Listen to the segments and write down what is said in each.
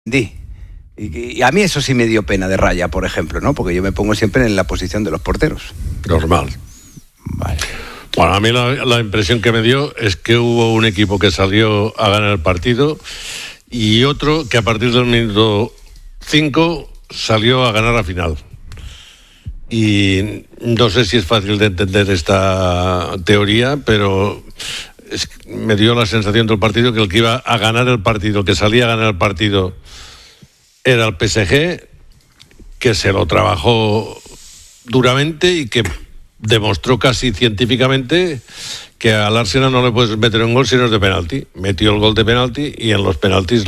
Y a mí eso sí me dio pena de Raya, por ejemplo, ¿no? Porque yo me pongo siempre en la posición de los porteros. Normal. Vale. Bueno, a mí la impresión que me dio es que hubo un equipo que salió a ganar el partido y otro que a partir del minuto 5 salió a ganar la final. Y no sé si es fácil de entender esta teoría, pero me dio la sensación del partido que el que iba a ganar el partido, que salía a ganar el partido, era el PSG, que se lo trabajó duramente y que demostró casi científicamente que al Arsenal no le puedes meter un gol si no es de penalti. Metió el gol de penalti y en los penaltis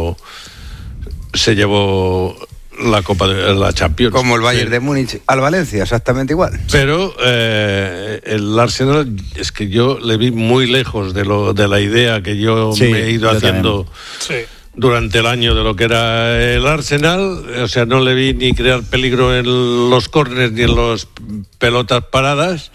se llevó la Copa de la Champions. Como el Bayern de Múnich al Valencia, exactamente igual. Pero el Arsenal, es que yo le vi muy lejos de la idea que yo me he ido haciendo durante el año de lo que era el Arsenal. O sea, no le vi ni crear peligro en los córneres ni en las pelotas paradas.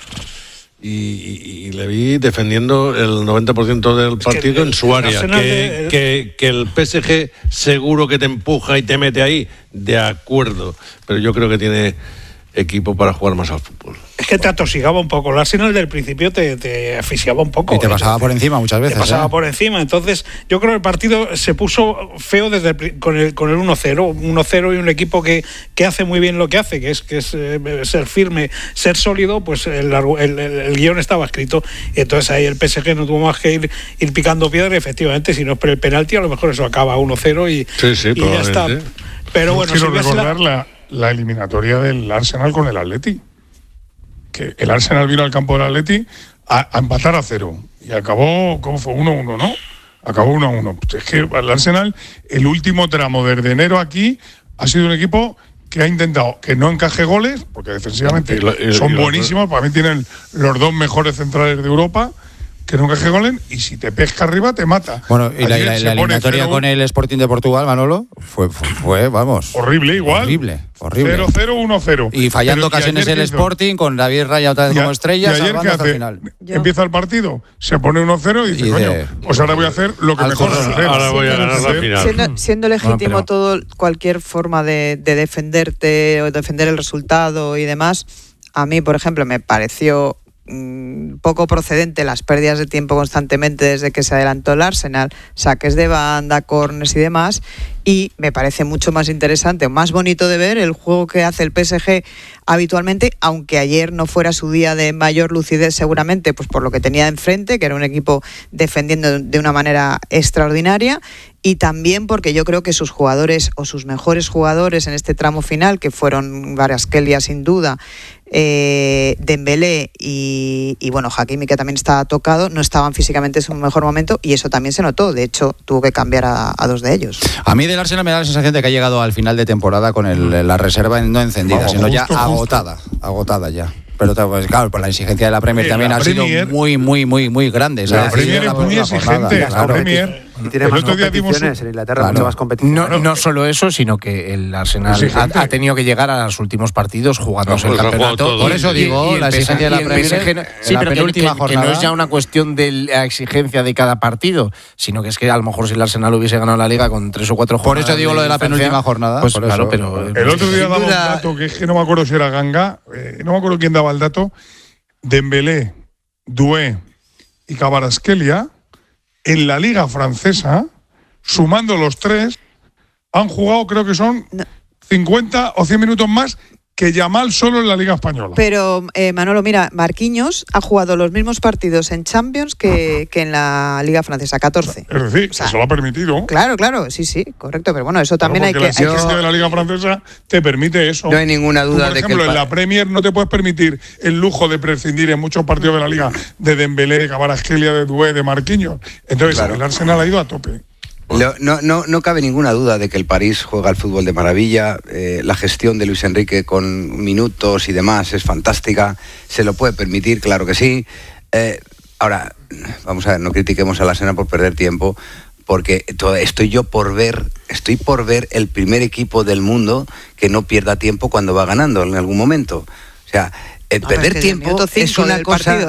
Y le vi defendiendo el 90% del partido en su área. Que el PSG seguro que te empuja y te mete ahí, de acuerdo, pero yo creo que tiene equipo para jugar más al fútbol. Es que te atosigaba un poco. El Arsenal del principio te asfixiaba un poco. Y te pasaba por encima muchas veces. Te pasaba por encima. Entonces, yo creo que el partido se puso feo con el 1-0. 1-0 y un equipo que hace muy bien lo que hace, que es ser firme, ser sólido, pues el guión estaba escrito. Y entonces ahí el PSG no tuvo más que ir picando piedra. Y efectivamente, si no es por el penalti, a lo mejor eso acaba 1-0 y ya está. Pero bueno, quiero recordar la eliminatoria del Arsenal con el Atleti. Que el Arsenal vino al campo del Atleti a empatar a 0 y acabó, ¿cómo fue? 1-1, ¿no? Acabó 1-1. Es que el Arsenal, el último tramo desde enero aquí, ha sido un equipo que ha intentado que no encaje goles, porque defensivamente son buenísimos, para mí tienen los dos mejores centrales de Europa, que no encaje goles, y si te pesca arriba te mata. Bueno, y la eliminatoria con el Sporting de Portugal, Manolo, fue vamos, horrible igual. Horrible. 0-0, 1-0. Y fallando ocasiones el Sporting, con David Raya otra vez como estrella, salvando hasta el final. Empieza el partido, se pone 1-0 y dice, coño, pues ahora voy a hacer lo que mejor sé hacer. Ahora voy a ganar la final. Siendo legítimo cualquier forma de defenderte o defender el resultado y demás, a mí, por ejemplo, me pareció poco procedente las pérdidas de tiempo constantemente desde que se adelantó el Arsenal, saques de banda, córners y demás, y me parece mucho más interesante o más bonito de ver el juego que hace el PSG habitualmente, aunque ayer no fuera su día de mayor lucidez seguramente, pues por lo que tenía enfrente, que era un equipo defendiendo de una manera extraordinaria, y también porque yo creo que sus jugadores o sus mejores jugadores en este tramo final, que fueron Kvaratskhelia sin duda, Dembélé y bueno, Hakimi, que también estaba tocado, no estaban físicamente en su mejor momento, y eso también se notó. De hecho, tuvo que cambiar a dos de ellos. A mí del Arsenal me da la sensación de que ha llegado al final de temporada con la reserva no encendida, sino ya agotada ya. Pero pues, claro, por la exigencia de la Premier también ha sido muy grande. La Premier es muy exigente. Claro. La Premier. Y tiene más competiciones en Inglaterra, mucho más competiciones. No solo eso, sino que el Arsenal ha tenido que llegar a los últimos partidos jugándose el campeonato. Por eso digo, la exigencia de la Premier. Sí, pero que no es ya una cuestión de la exigencia de cada partido, sino que es que a lo mejor si el Arsenal hubiese ganado la Liga con 3 o 4 jornadas. Por eso digo lo de la penúltima jornada. Pues claro, pero el otro día daba un dato que es que no me acuerdo si era Ganga, no me acuerdo quién daba el dato. Dembélé, Doué y Kvaratskhelia en la Liga francesa, sumando los tres, han jugado, creo que son 50 o 100 minutos más que Yamal solo en la Liga Española. Pero, Manolo, mira, Marquinhos ha jugado los mismos partidos en Champions que en la Liga Francesa, 14. Es decir, eso lo ha permitido. Claro, sí, correcto, pero bueno, eso también hay que... La exigencia de la Liga Francesa te permite eso. No hay ninguna duda de que... Por ejemplo, en la Premier no te puedes permitir el lujo de prescindir en muchos partidos de la Liga de Dembélé, de Kvaratskhelia, de Doué, de Marquinhos. Entonces, el Arsenal ha ido a tope. No cabe ninguna duda de que el París juega al fútbol de maravilla, la gestión de Luis Enrique con minutos y demás es fantástica, se lo puede permitir, claro que sí. Ahora, vamos a ver, no critiquemos al Arsenal por perder tiempo, porque estoy por ver el primer equipo del mundo que no pierda tiempo cuando va ganando en algún momento. O sea, perder tiempo es una cosa...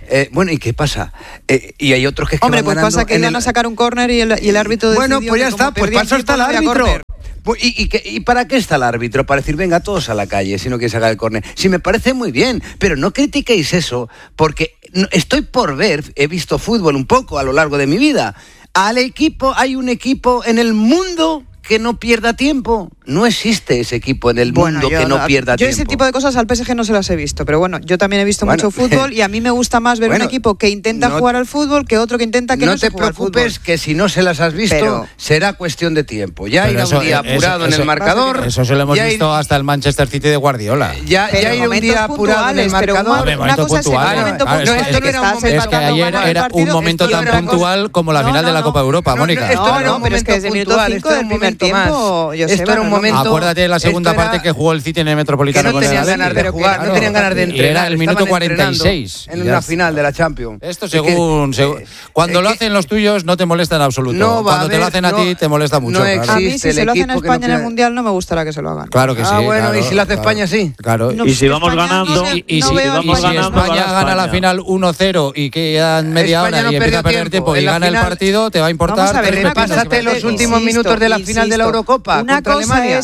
Bueno, ¿y qué pasa? Y hay otros que Hombre, pues pasa que van a sacar un córner y el árbitro decidió. Bueno, pues ya está, pues para eso está el árbitro. ¿Y para qué está el árbitro? Para decir, venga, todos a la calle, si no quieres sacar el córner. Sí, me parece muy bien, pero no critiquéis eso, porque estoy por ver, he visto fútbol un poco a lo largo de mi vida. Hay un equipo en el mundo que no pierda tiempo. No existe ese equipo en el mundo que no pierda tiempo. Yo ese tipo de cosas al PSG no se las he visto, pero bueno, yo también he visto mucho fútbol y a mí me gusta más ver un equipo que intenta jugar al fútbol que otro que intenta que no se juegue al fútbol. No te preocupes, que si no se las has visto, será cuestión de tiempo. Ya irá un día apurado en el marcador. Eso se lo hemos visto hasta el Manchester City de Guardiola. Ya irá un día apurado en el marcador. Una cosa es el momento puntual. Esto no era un momento. Es que ayer era un momento tan puntual como la final de la Copa de Europa, Mónica. No, pero es que desde el minuto 5 del primer tiempo, esto era un momento. Acuérdate de la segunda parte que jugó el City en el Metropolitano. Que no tenían ganas de jugar, no tenían ganas de entrenar. Era el minuto 46. En una final de la Champions. Esto cuando lo hacen los tuyos no te molesta en absoluto. Cuando te lo hacen a ti te molesta mucho. A mí si se lo hacen a España en el Mundial no me gustará que se lo hagan. Claro que sí. Bueno, y si lo hace España sí. Claro. Y si vamos ganando. Y si España gana la final 1-0 y quedan media hora y empieza a perder tiempo y gana el partido, te va a importar. Repásate los últimos minutos de la final de la Eurocopa contra Alemania.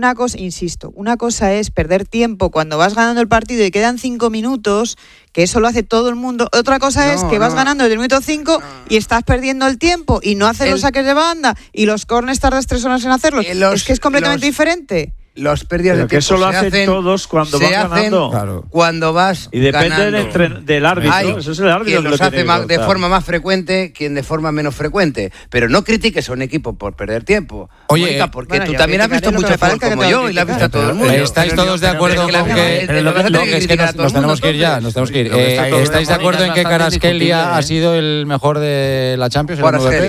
Una cosa es perder tiempo cuando vas ganando el partido y quedan 5 minutos, que eso lo hace todo el mundo. Otra cosa es que vas ganando desde el minuto 5 y estás perdiendo el tiempo y no haces los saques de banda y los corners tardas 3 horas en hacerlos. Es que es completamente diferente. Los pérdidas de tiempo que eso lo hacen todos cuando vas ganando. Claro. Cuando vas y depende ganando. del árbitro. Eso es el árbitro. Quien los hace de forma más frecuente, quien de forma menos frecuente. Pero no critiques a un equipo por perder tiempo. Oye, Mónica, porque tú también has visto mucho fútbol como yo y lo has visto a todo el mundo. ¿Estáis todos de acuerdo con que nos tenemos que ir ya? ¿Estáis de acuerdo en que Kvaratskhelia ha sido el mejor de la Champions?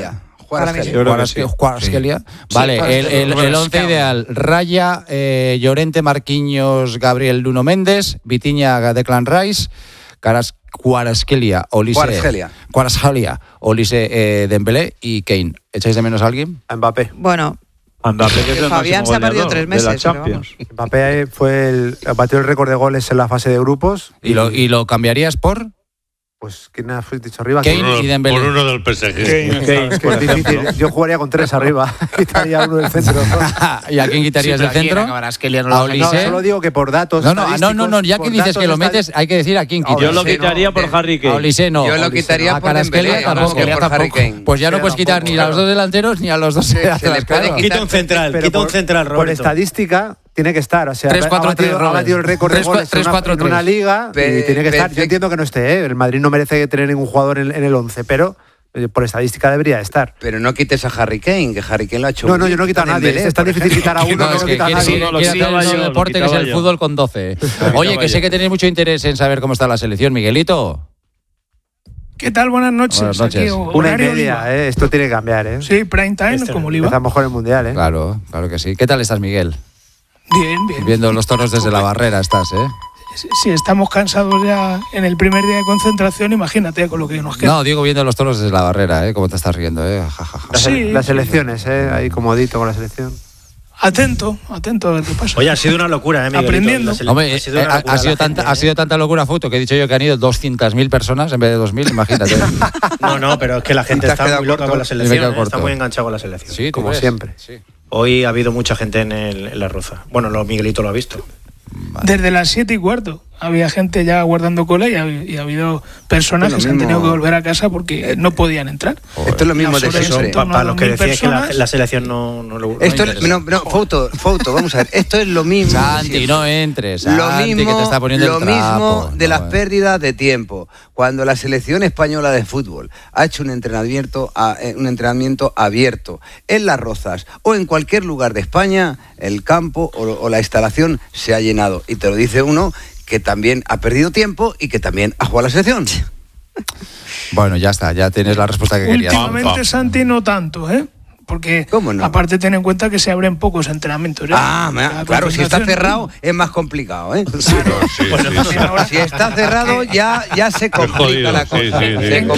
Kvaratskhelia. Vale, el 11 ideal: Raya, Llorente, Marquinhos, Gabriel, Nuno Méndez, Vitinha, Declan Rice, Kvaratskhelia, Olise, Dembélé y Kane. ¿Echáis de menos a alguien? A Mbappé. Bueno, Mbappé, que es Fabián se ha perdido 3 meses. Mbappé batió el récord de goles en la fase de grupos. ¿Y lo cambiarías por? Pues, ¿quién has dicho arriba? Kane y Dembélé. Por uno del PSG. Kane, es que es difícil. Yo jugaría con 3 arriba. Quitaría uno del centro. ¿Y a quién quitarías del centro? A Olise. Solo digo que por datos. No, ya que dices que lo metes, hay que decir a quién quitas. Yo lo quitaría por Harry Kane. A Olise no. Yo lo quitaría por Dembélé, tampoco. Pues ya no puedes quitar ni a los 2 delanteros ni a los 2 delanteros. Quita un central, Roberto. Por estadística tiene que estar, o sea, 3-4-3, ha batido el récord de goles en una liga y tiene que estar. Yo entiendo que no esté, el Madrid no merece tener ningún jugador en el 11, pero por estadística debería estar. Pero no quites a Harry Kane, que Harry Kane lo ha hecho. No, yo no quito a nadie, es tan difícil quitar a uno, no quita a nadie. El deporte que es el fútbol con 12. Oye, que sé que tenéis mucho interés en saber cómo está la selección, Miguelito. ¿Qué tal? Buenas noches. Buenas noches. Una y media, esto tiene que cambiar, Sí, prime time, como Oliva. Empezamos con el Mundial, Claro que sí. ¿Qué tal estás, Miguel? Bien. Viendo los toros desde la barrera estás, Si estamos cansados ya en el primer día de concentración, imagínate con lo que nos queda. No, digo viendo los toros desde la barrera, ¿cómo te estás riendo, Las elecciones, ahí comodito con la selección. Atento a ver qué pasa. Oye, ha sido una locura, Miguelito. Aprendiendo. Hombre, ha sido tanta locura, Futo, que he dicho yo que han ido 200.000 personas en vez de 2.000, imagínate. No, pero es que la gente está muy loca con la selección, está muy enganchada con la selección. Sí, como siempre. Sí. Hoy ha habido mucha gente en la Roza. Bueno, Miguelito lo ha visto. Desde las 7:15 había gente ya guardando cola y ha habido personas que se han tenido que volver a casa porque no podían entrar. Esto es lo mismo de siempre. Para los que decían que la selección no esto Foto, vamos a ver. Esto es lo mismo. Santi, no entres. Santi, que te está poniendo lo mismo de las pérdidas de tiempo. Cuando la selección española de fútbol ha hecho un entrenamiento abierto en Las Rozas o en cualquier lugar de España, el campo o la instalación se ha llenado. Y te lo dice uno que también ha perdido tiempo y que también ha jugado a la selección. Bueno, ya está, ya tienes la respuesta que querías. Últimamente, Santi, no tanto, Porque aparte ten en cuenta que se abren pocos entrenamientos. Claro, si está cerrado es más complicado, Si está cerrado ya se complica la cosa. Se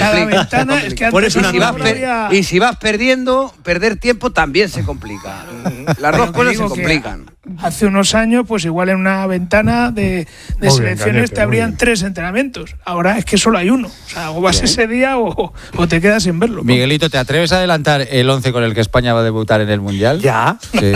complica. Y si vas perdiendo, perder tiempo también se complica. Las dos cosas se complican. hace unos años, pues igual en una ventana de selecciones te habrían 3 entrenamientos. Ahora es que solo hay uno. O sea, o vas ese día o te quedas sin verlo. Miguelito, ¿te atreves a adelantar el 11 con el que España va a debutar en el Mundial? Ya. Sí.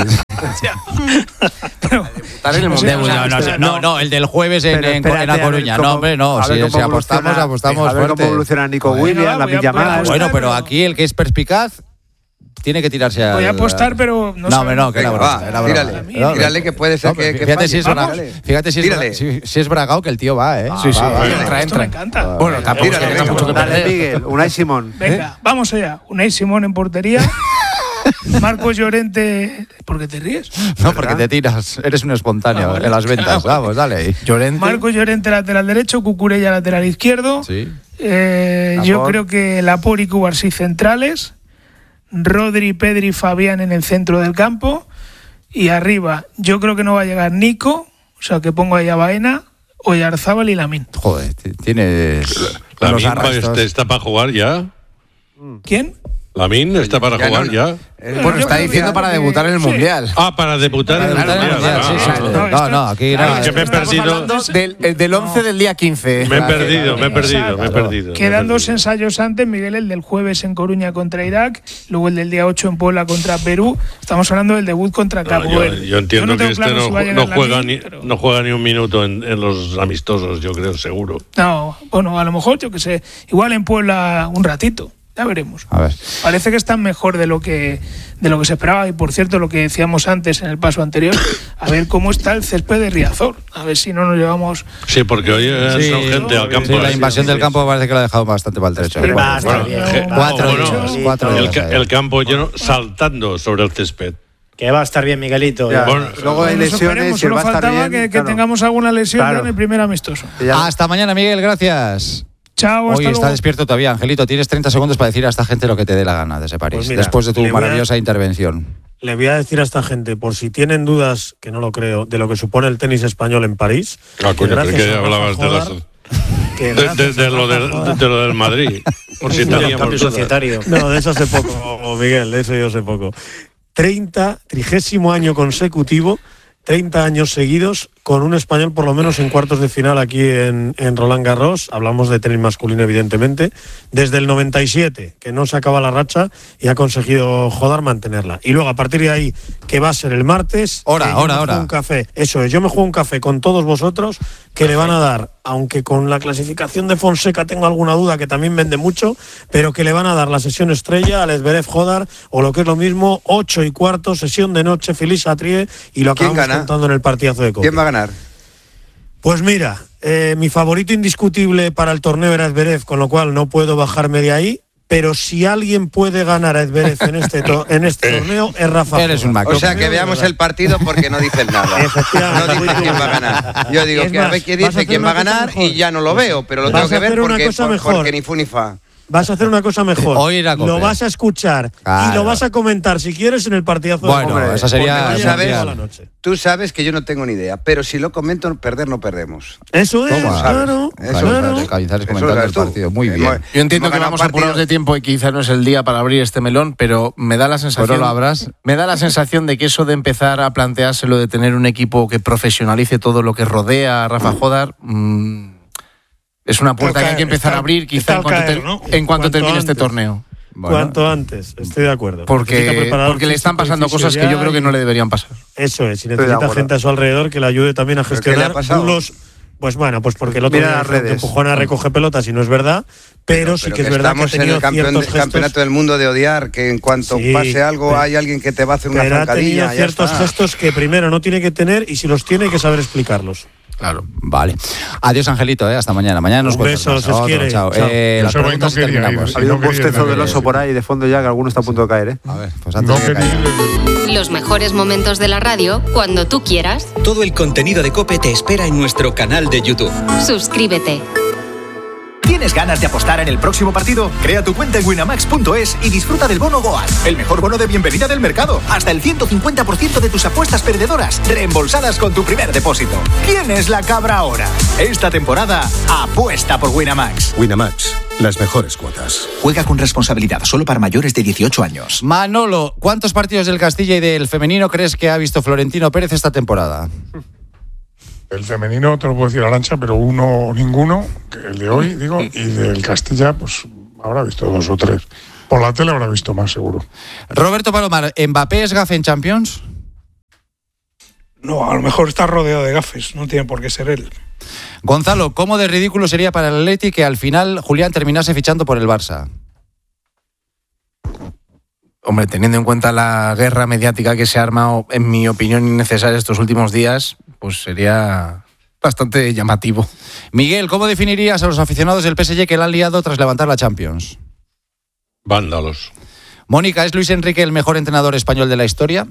No, el del jueves en A Coruña. No, hombre, no. Si apostamos a ver cómo evoluciona Nico Williams, la Villamar. Bueno, pero aquí el que es perspicaz tiene que tirarse a... Voy a apostar, pero no sé. No, que la broma. Tírale, que puede ser que fíjate si es Bragao que el tío va, ¿eh? Sí. Entra. Me encanta. Bueno, tampoco tiene mucho que perder. Miguel, Unai Simón. Venga, vamos allá. Unai Simón en portería. Marcos Llorente... ¿Por qué te ríes? No, porque te tiras. Eres un espontáneo en las ventas. Vamos, dale ahí. Marcos Llorente, lateral derecho. Cucurella, lateral izquierdo. Sí. Yo creo que Laporte y Cubarsí centrales. Rodri, Pedri, Fabián en el centro del campo. Y arriba, yo creo que no va a llegar Nico. O sea, que pongo ahí a Baena, Oyarzábal y Lamine. Joder, tienes... ¿Lamine está para jugar ya? ¿Quién? ¿Lamine está para jugar ya? Bueno, está diciendo para debutar en el Mundial. Ah, para debutar en el Mundial. No, aquí no. Que me he perdido. Del 11 del día 15. Me he perdido. Quedan 2 ensayos antes, Miguel, el del jueves en Coruña contra Irak, luego el del día 8 en Puebla contra Perú. Estamos hablando del debut contra Cabo Verde. Yo entiendo que este no juega ni un minuto en los amistosos, yo creo, seguro. No, bueno, a lo mejor, yo que sé, igual en Puebla un ratito. Ya veremos. A ver. Parece que están mejor de lo que se esperaba. Y por cierto, lo que decíamos antes en el paso anterior, a ver cómo está el césped de Riazor. A ver si no nos llevamos... Sí, porque hoy son gente al campo. Sí, la invasión del campo parece que lo ha dejado bastante maltrecho. El campo lleno saltando sobre el césped. Que va a estar bien, Miguelito. Luego hay lesiones. Solo faltaba que tengamos alguna lesión en el primer amistoso. Hasta mañana, Miguel. Gracias. Chao, Hoy está despierto todavía, Angelito. Tienes 30 segundos para decir a esta gente lo que te dé la gana desde París, pues mira, después de tu maravillosa intervención. Le voy a decir a esta gente, por si tienen dudas, que no lo creo, de lo que supone el tenis español en París. Coño, que hablabas de lo del Madrid. Por si teníamos societario. No, de eso sé poco, Miguel, de eso yo sé poco. 30º año consecutivo, 30 años seguidos, con un español por lo menos en cuartos de final aquí en Roland Garros. Hablamos de tenis masculino, evidentemente. Desde el 97, que no se acaba la racha y ha conseguido Jodar mantenerla. Y luego, a partir de ahí, que va a ser el martes... Hora. Un café. Eso es, yo me juego un café con todos vosotros, que le van a dar, aunque con la clasificación de Fonseca tengo alguna duda, que también vende mucho, pero que le van a dar la sesión estrella al Zverev Jodar, o lo que es lo mismo, 8:15, sesión de noche, Feliz Satrié, y lo acabamos contando en el partidazo de Copa. ¿Quién va a ganar? Pues mira, mi favorito indiscutible para el torneo era Zverev, con lo cual no puedo bajarme de ahí, pero si alguien puede ganar a Zverev en este torneo es Rafa. Eres un o sea, que veamos el partido porque no dices nada. No dices quién va a ganar. Yo digo que a ver quién dice quién va a ganar y ya no lo veo, pero lo tengo que ver porque ni fu ni fa. Vas a hacer una cosa mejor. Lo vas a escuchar y lo vas a comentar si quieres en el partidazo. Bueno, esa sería... Tú sabes que yo no tengo ni idea, pero si lo comento, perder no perdemos. Eso es, claro. Cañizares comentando el partido. Muy bien. Yo entiendo que vamos apurados de tiempo y quizá no es el día para abrir este melón, pero me da la sensación... Pues no lo abras. Me da la sensación de que eso de empezar a planteárselo, de tener un equipo que profesionalice todo lo que rodea a Rafa Jodar... es una puerta que hay que empezar a abrir quizá en cuanto termine este torneo. Bueno. Cuanto antes, estoy de acuerdo. Porque le están pasando cosas que yo creo que no le deberían pasar. Eso es, y necesita gente a su alrededor que le ayude también a gestionar bulos. Pues bueno, pues porque el otro día empujona recoge pelotas y no es verdad, pero sí que es verdad que ha tenido estamos en el campeonato del mundo de odiar, que en cuanto pase algo hay alguien que te va a hacer una zancadilla. Ha tenido ciertos gestos que primero no tiene que tener y si los tiene hay que saber explicarlos. Claro, vale. Adiós, Angelito, hasta mañana. Mañana nos vemos. Besos, os quiere. Chao. Las preguntas terminamos. Ha habido un bostezo del oso por ahí de fondo ya, que alguno está a punto de caer, A ver, pues antes de caer. Los mejores momentos de la radio, cuando tú quieras. Todo el contenido de COPE te espera en nuestro canal de YouTube. Suscríbete. ¿Tienes ganas de apostar en el próximo partido? Crea tu cuenta en winamax.es y disfruta del bono Goas, el mejor bono de bienvenida del mercado. Hasta el 150% de tus apuestas perdedoras reembolsadas con tu primer depósito. ¿Quién es la cabra ahora? Esta temporada, apuesta por Winamax. Winamax, las mejores cuotas. Juega con responsabilidad, solo para mayores de 18 años. Manolo, ¿cuántos partidos del Castilla y del femenino crees que ha visto Florentino Pérez esta temporada? El femenino te lo puedo decir, Arantxa, pero ninguno, el de hoy, digo, y del Castilla, pues habrá visto 2 o 3. Por la tele habrá visto más, seguro. Roberto Palomar, ¿Mbappé es gafe en Champions? No, a lo mejor está rodeado de gafes, no tiene por qué ser él. Gonzalo, ¿cómo de ridículo sería para el Atleti que al final Julián terminase fichando por el Barça? Hombre, teniendo en cuenta la guerra mediática que se ha armado, en mi opinión, innecesaria estos últimos días, pues sería bastante llamativo. Miguel, ¿cómo definirías a los aficionados del PSG que la han liado tras levantar la Champions? Vándalos. Mónica, ¿es Luis Enrique el mejor entrenador español de la historia?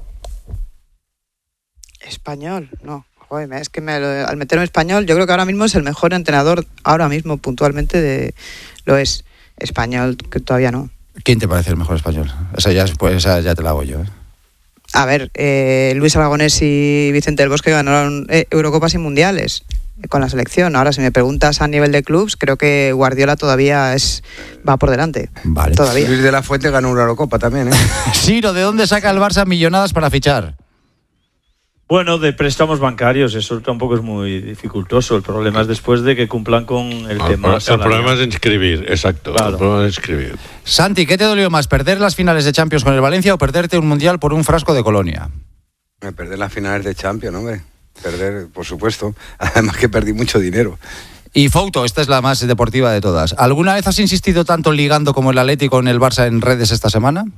Español, no. Joder, es que al meterme español, yo creo que ahora mismo es el mejor entrenador, ahora mismo puntualmente lo es. Español, que todavía no. ¿Quién te parece el mejor español? Esa ya te la hago yo. A ver, Luis Aragonés y Vicente del Bosque ganaron Eurocopas y Mundiales con la selección. Ahora, si me preguntas a nivel de clubs, creo que Guardiola todavía va por delante. Vale. Todavía. Luis de la Fuente ganó una Eurocopa también, ¿eh? Ciro, ¿de dónde saca el Barça millonadas para fichar? Bueno, de préstamos bancarios, eso tampoco es muy dificultoso. El problema es después de que cumplan con el tema. El problema es inscribir, exacto. Claro. El problema es inscribir. Santi, ¿qué te dolió más, perder las finales de Champions con el Valencia o perderte un Mundial por un frasco de Colonia? Perder las finales de Champions, hombre. Perder, por supuesto. Además que perdí mucho dinero. Y Fouto, esta es la más deportiva de todas. ¿Alguna vez has insistido tanto ligando como el Atlético con el Barça en redes esta semana?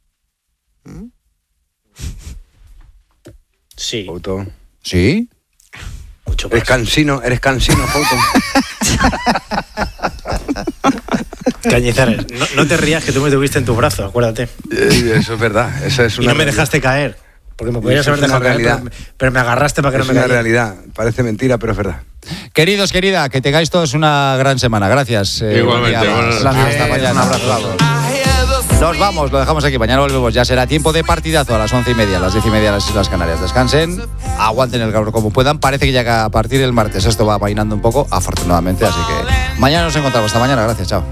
Sí. Fouto. ¿Sí? Mucho más. Eres cansino, Fouto. Cañizares, no te rías que tú me tuviste en tu brazo, acuérdate. Eso es verdad. Eso es una y no me realidad. Dejaste caer. Porque me podías haber dejado caer, pero me agarraste para que no me caiga. Es una realidad. Parece mentira, pero es verdad. Queridos, querida, que tengáis todos una gran semana. Gracias. Igualmente. Hasta mañana. Un abrazo. Nos vamos, lo dejamos aquí. Mañana volvemos. Ya será tiempo de partidazo a las 11:30, a las 10:30 en las Islas Canarias. Descansen, aguanten el calor como puedan. Parece que ya a partir del martes esto va amainando un poco, afortunadamente. Así que mañana nos encontramos. Hasta mañana. Gracias. Chao.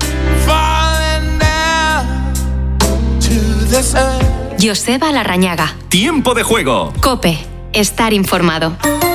Joseba Larrañaga. Tiempo de juego. COPE. Estar informado.